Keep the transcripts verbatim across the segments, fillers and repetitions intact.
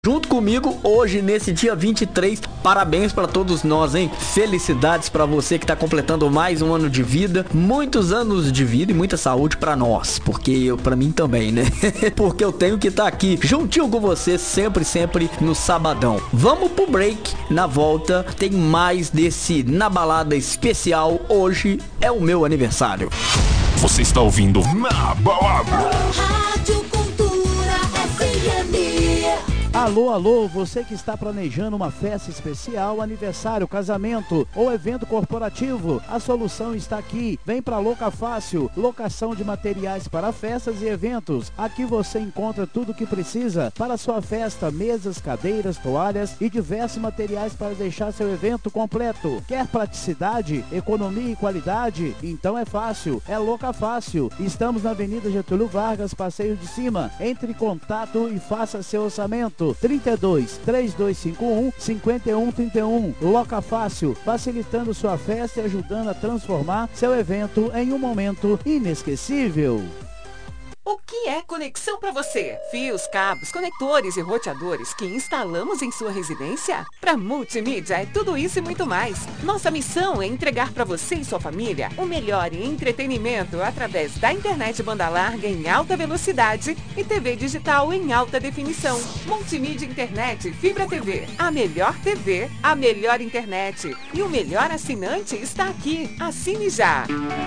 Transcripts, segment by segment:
Junto comigo hoje, nesse dia vinte e três, parabéns pra todos nós, hein? Felicidades pra você que tá completando mais um ano de vida, muitos anos de vida e muita saúde pra nós, porque eu, pra mim também, né? Porque eu tenho que estar aqui juntinho com você sempre, sempre no sabadão. Vamos pro break, na volta tem mais desse Na Balada especial, hoje é o meu aniversário. Você está ouvindo Na Balada. Rádio Cultura F M. Alô, alô, você que está planejando uma festa especial, aniversário, casamento ou evento corporativo, a solução está aqui. Vem para Loca Fácil, locação de materiais para festas e eventos. Aqui você encontra tudo o que precisa para sua festa, mesas, cadeiras, toalhas e diversos materiais para deixar seu evento completo. Quer praticidade, economia e qualidade? Então é fácil, é Loca Fácil. Estamos na Avenida Getúlio Vargas, Passeio de Cima. Entre em contato e faça seu orçamento. trinta e dois, três dois cinco um, cinco um três um. Loca Fácil, facilitando sua festa e ajudando a transformar seu evento em um momento inesquecível. O que é conexão para você? Fios, cabos, conectores e roteadores que instalamos em sua residência? Para multimídia é tudo isso e muito mais. Nossa missão é entregar para você e sua família o melhor em entretenimento através da internet banda larga em alta velocidade e T V digital em alta definição. Multimídia Internet Fibra T V. A melhor T V, a melhor internet e o melhor assinante está aqui. Assine já!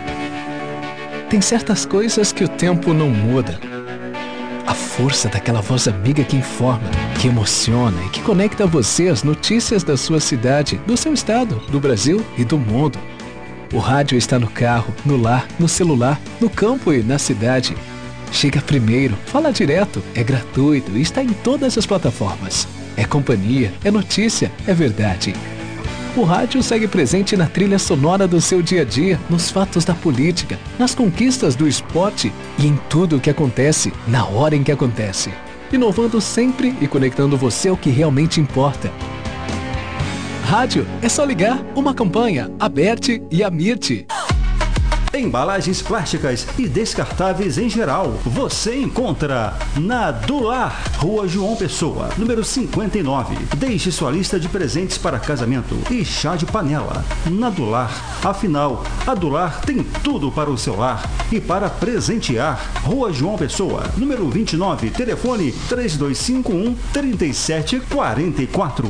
Tem certas coisas que o tempo não muda. A força daquela voz amiga que informa, que emociona e que conecta você às notícias da sua cidade, do seu estado, do Brasil e do mundo. O rádio está no carro, no lar, no celular, no campo e na cidade. Chega primeiro, fala direto, é gratuito e está em todas as plataformas. É companhia, é notícia, é verdade. O rádio segue presente na trilha sonora do seu dia a dia, nos fatos da política, nas conquistas do esporte e em tudo o que acontece, na hora em que acontece. Inovando sempre e conectando você ao que realmente importa. Rádio é só ligar, uma campanha, Aberte e Amirte. Embalagens plásticas e descartáveis em geral, você encontra na Dular, Rua João Pessoa, número cinquenta e nove. Deixe sua lista de presentes para casamento e chá de panela. Na Dular, afinal, a Dular tem tudo para o seu lar e para presentear. Rua João Pessoa, número vinte e nove, telefone três dois cinco um, três sete quatro quatro.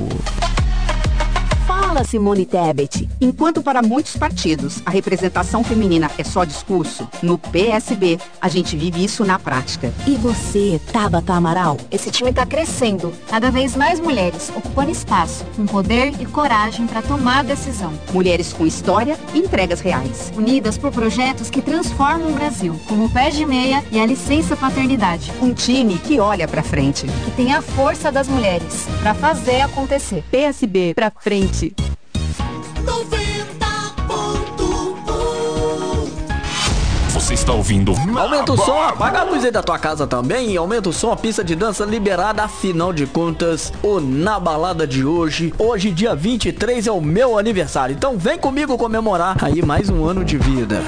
Fala, Simone Tebet. Enquanto para muitos partidos a representação feminina é só discurso, no P S B a gente vive isso na prática. E você, Tabata Amaral? Esse time está crescendo. Cada vez mais mulheres ocupando espaço, com poder e coragem para tomar decisão. Mulheres com história e entregas reais. Unidas por projetos que transformam o Brasil, como o Pé de Meia e a Licença Paternidade. Um time que olha para frente. Que tem a força das mulheres para fazer acontecer. P S B pra frente. noventa ponto um. Você está ouvindo Aumenta o som, apaga a luz aí da tua casa também e aumenta o som, a pista de dança liberada. Afinal de contas, o Na Balada de hoje, hoje dia vinte e três é o meu aniversário. Então vem comigo comemorar aí mais um ano de vida.